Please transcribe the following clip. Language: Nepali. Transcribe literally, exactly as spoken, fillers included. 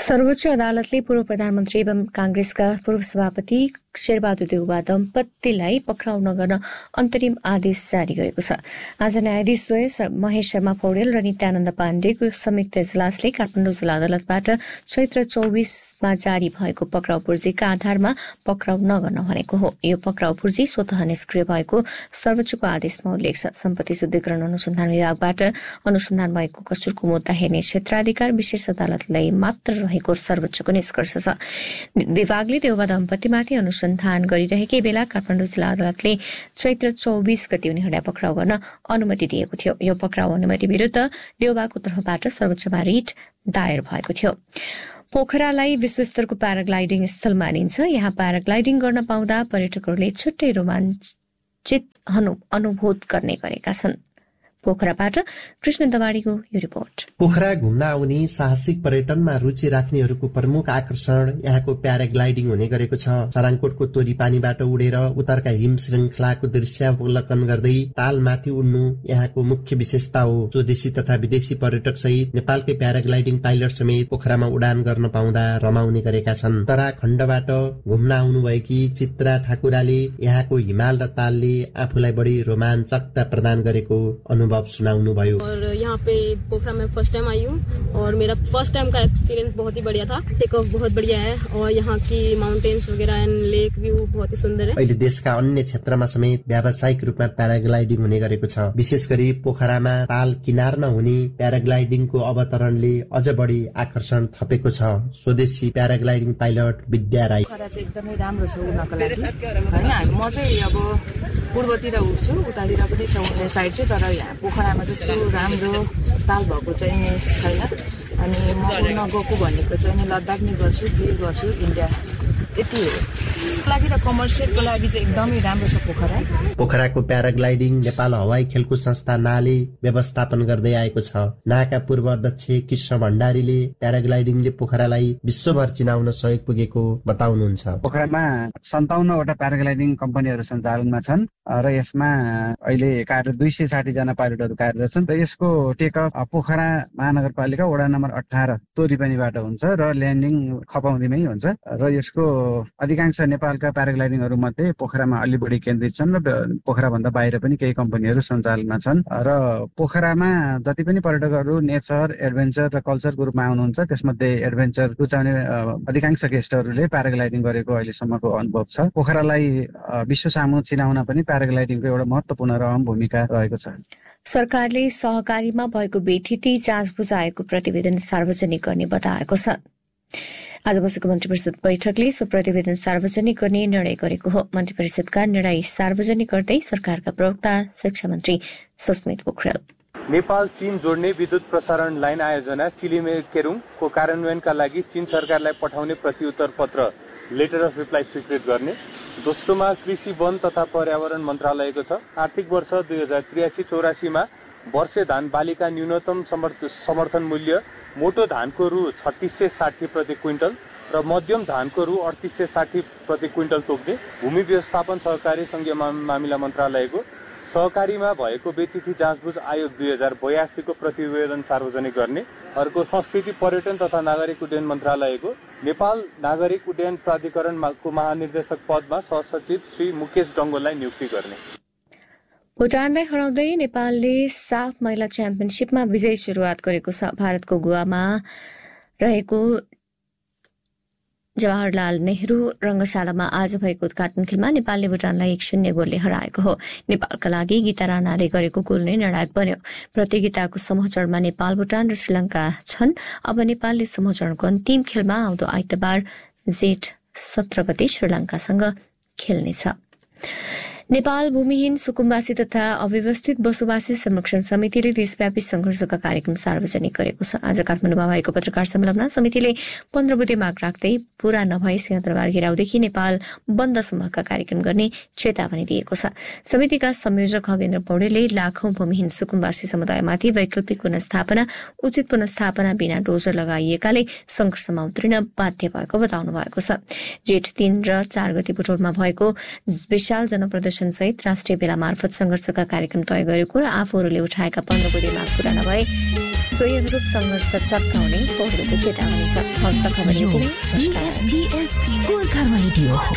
सर्वोच्च अदालतले पूर्व प्रधानमन्त्री एवं कांग्रेसका पूर्व सभापति शेरबहादुर देउवा दम्पतिलाई पक्राउ नगर्न अन्तरिम आदेश जारी गरेको छ। आज न्यायाधीशद्वय महेश शर्मा पौडेल र नित्यानन्द पाण्डेको संयुक्त इजलासले काठमाडौँ जिल्ला अदालतबाट चैत्र चौबिसमा जारी भएको पक्राउ पूर्जीका आधारमा पक्राउ नगर्न भनेको हो। यो पक्राउ पूर्जी स्वतः निष्क्रिय भएको सर्वोच्चको आदेशमा उल्लेख छ। सम्पत्ति शुद्धिकरण अनुसन्धान विभागबाट अनुसन्धान भएको कसुरको मुद्दा हेर्ने क्षेत्राधिकार विशेष अदालतलाई मात्र रहेको सर्वोच्चको निष्कर्ष छ। विभागले देउवा दम्पतिमाथि अनुसन्धान गरिरहेकै बेला काठमाडौँ जिल्ला अदालतले चैत्र चौबिस गति उनीहरूलाई पक्राउ गर्न अनुमति दिएको थियो। यो पक्राउ अनुमति विरुद्ध देउवाको तर्फबाट सर्वोच्चमा रिट दायर भएको थियो। पोखरालाई विश्वस्तरको प्याराग्लाइडिङ स्थल मानिन्छ। यहाँ प्याराग्लाइडिङ गर्न पाउँदा पर्यटकहरूले छुट्टै रोमाञ्चित अनुभूत गर्ने गरेका छन्। पोखराबाट कृष्ण दवाडीको यो रिपोर्ट। पोखरा घुम्न आउने साहसिक पर्यटनमा रुचि राख्नेहरूको प्रमुख आकर्षण यहाँको प्याराग्लाइडिङ हुने गरेको छ। सराङकोटको तोरी पानीबाट उडेर उत्तरका हिम श्रृंखलाको दृश्यावलोकन गर्दै तालमाथि उड्नु यहाँको मुख्य विशेषता हो। स्वदेशी तथा विदेशी पर्यटक सहित नेपालकै प्याराग्लाइडिङ पाइलट समेत पोखरामा उडान गर्न पाउँदा रमाउने गरेका छन्। उत्तराखण्डबाट घुम्न आउनुभएकी चित्रा ठाकुराले यहाँको हिमाल र तालले आफूलाई बढी रोमाञ्चकता प्रदान गरेको अनुभव सुनाउनु भयो। और यहाँ पे पोखरा में फर्स्ट टाइम आई हूँ और मेरा फर्स्ट टाइम का एक्सपीरियंस बहुत ही बढ़िया था। टेक ऑफ बहुत बढ़िया है और यहाँ की माउंटेन्स वगैरह एंड लेक व्यू बहुत ही सुन्दर है। अहिले देशका अन्य क्षेत्रमा समेत व्यावसायिक रूपमा प्याराग्लाइडिङ हुने गरेको छ। विशेष गरी पोखरामा ताल किनारमा हुने प्याराग्लाइडिङको अवतरणले अझ बढी आकर्षण थपेको छ। स्वदेशी प्याराग्लाइडिङ पाइलट विद्या राई। पोखरा चाहिँ एकदमै राम्रो छ उड्नको लागि हैन। म चाहिँ अब पूर्वतिर उड्छु, उतातिर पनि छ उड्ने साइड चाहिँ, तर यहाँ पोखरामा जस्तो राम्रो ताल भएको चाहिँ छैन। अनि म उड्न गएको भनेको चाहिँ लद्दाख नै गर्छु, गिर गर्छु, इन्डिया यति हो। लागि र कमर्सियलको लागि चाहिँ एकदमै राम्रो छ पोखरा। पोखराको प्याराग्लाइडिङ नेपाल हवाई खेलकुद संस्था नाले व्यवस्थापन गर्दै आएको छ। नाका पूर्व अध्यक्ष कृष्ण भण्डारीले प्याराग्लाइडिङले पोखरालाई विश्वभर चिनाउन सहयोग पुगेको बताउनुहुन्छ। पोखरामा सन्ताउन्नवटा प्याराग्लाइडिङ कम्पनीहरू सञ्चालनमा छन् र यसमा अहिले कार्य दुई सय साठी जना पाइलटहरू कार्यरत छन् र यसको टेकअफ पोखरा महानगरपालिका वडा नम्बर अठार तोरीपानीबाट हुन्छ र ल्यान्डिङ खपाउँदीमै हुन्छ र यसको अधिकांश नेपालका प्याराग्लाइडिङहरू मध्ये पोखरामा अलि बढी केन्द्रित छन् र पोखरा भन्दा बाहिर पनि केही कम्पनीहरू सञ्चालनमा छन् र पोखरामा जति पनि पर्यटकहरू नेचर, एडभेन्चर र कल्चरको रूपमा आउनुहुन्छ त्यसमध्ये एडभेन्चर रुचाउने अधिकांश गेस्टहरूले प्याराग्लाइडिङ गरेको अहिलेसम्मको अनुभव छ। पोखरालाई विश्व सामु चिनाउन पनि प्याराग्लाइडिङको एउटा महत्त्वपूर्ण र अहम भूमिका रहेको छ। सरकारले सहकारीमा भएको बेथिती जाँच बुझाएको प्रतिवेदन सार्वजनिक गर्ने बताएको छ। आज बसेको मन्त्री परिषद बैठकले सो प्रतिवेदन सार्वजनिक गर्ने निर्णय गरेको हो। मन्त्री परिषदका निर्णय सार्वजनिक गर्दै सरकारका प्रवक्ता शिक्षा मन्त्री सस्मित पोखरेल नेपाल चीन जोड्ने विद्युत प्रसारण लाइन आयोजना चिलिमेकेरुङको कार्यान्वयनका लागि चीन सरकारलाई पठाउने प्रतिउत्तर पत्र लेटर अफ रिप्लाई स्वीकृत गर्ने। दोस्रोमा कृषि वन तथा पर्यावरण मन्त्रालयको छ। आर्थिक वर्ष दुई हजार त्रियासी चौरासीमा वर्षे धान बालीका न्यूनतम समर्थन मूल्य मोटो धानको रु छत्तीस सय साठी प्रति क्विन्टल र मध्यम धानको रु अडतिस सय साठी प्रति क्विन्टल तोक्ने। भूमि व्यवस्थापन सहकारी संघीय मामिला मन्त्रालयको सहकारीमा भएको बेतिथि जाँचबुझ आयोग दुई हजार बयासीको प्रतिवेदन सार्वजनिक गर्ने। अर्को संस्कृति पर्यटन तथा नागरिक उड्डयन मन्त्रालयको नेपाल नागरिक उड्डयन प्राधिकरणको महानिर्देशक पदमा सहसचिव श्री मुकेश डङ्गोललाई नियुक्ति गर्ने। भुटानलाई हराउँदै नेपालले साफ महिला च्याम्पियनशीपमा विजयी सुरुवात गरेको छ। भारतको गोवामा रहेको जवाहरलाल नेहरू रंगशालामा आज भएको उद्घाटन खेलमा नेपालले भुटानलाई एक शून्य गोलले हराएको हो। नेपालका लागि गीता राणाले गरेको गोल नै निर्णायक बन्यो। प्रतियोगिताको समूह चरणमा नेपाल, भुटान र श्रीलङ्का छन्। अब नेपालले समूह चरणको अन्तिम खेलमा आउँदो आइतबार जेठ सत्र गते श्रीलङ्कासँग खेल्नेछ। नेपाल भूमिहीन सुकुम्बासी तथा अव्यवस्थित बसोबासी संरक्षण समितिले देशव्यापी संघर्षका कार्यक्रम सार्वजनिक गरेको छ। आज काठमाडौँमा भएको पत्रकार सम्मेलनमा समितिले पन्ध्र बुधे माग राख्दै पूरा नभई सिंहदरबार घेराउदेखि नेपाल बन्दसम्मका कार्यक्रम गर्ने चेतावनी दिएको छ। समितिका संयोजक खगेन्द्र पौडेलले लाखौं भूमिहीन सुकुम्बासी समुदायमाथि वैकल्पिक पुनस्थापना, उचित पुनस्थापना बिना डोजर लगाइएकाले संघर्षमा उत्रिन बाध्य भएको बताउनु भएको छ। जेठ तीन र चार गते बुटोलमा भएको विशाल जनप्रदर्शन फाउन्डेसन सहित राष्ट्रिय बेला मार्फत सङ्घर्षका कार्यक्रम तय गरेको र आफूहरूले उठाएका पन्ध्र बुँदे माग पूरा नभए सोही अनुरूप सङ्घर्ष चट्काउने पौडेलको चेतावनी छ। हस्त खबर यति नै।